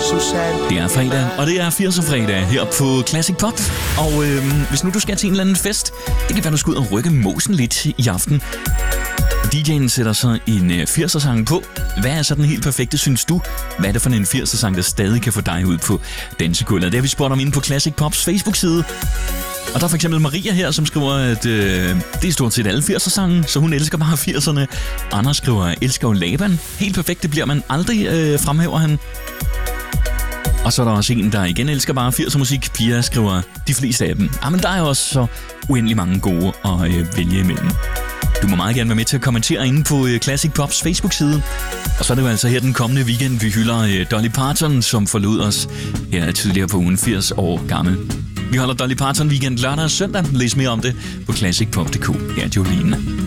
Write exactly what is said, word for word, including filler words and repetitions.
Susanne. Det er fredag, og det er firser fredag her på Classic Pop. Og øh, hvis nu du skal til en eller anden fest, det kan være, du skal ud og rykke mosen lidt i aften. D J'en sætter så en øh, firser-sang på. Hvad er så den helt perfekte, synes du? Hvad er det for en firser-sang, der stadig kan få dig ud på dansegulvet? Det har vi spurgt om inde på Classic Pops Facebook-side. Og der er for eksempel Maria her, som skriver, at øh, det er stort set alle firser-sange, så hun elsker bare firserne. Anders skriver, elsker jo Laban. Helt perfekt, det bliver man aldrig, øh, fremhæver han. Og så er der også en, der igen elsker bare firser-musik. Pia skriver, de fleste af dem. Ah, men der er jo også så uendelig mange gode at øh, vælge imellem. Du må meget gerne være med til at kommentere inde på øh, Classic Pops Facebook-side. Og så er det jo altså her den kommende weekend, vi hylder øh, Dolly Parton, som forlod os her tidligere på ugen, firs år gammel. Vi holder Dolly Parton weekend lørdag og søndag. Læs mere om det på classic pop punktum d k. Her er Jolene.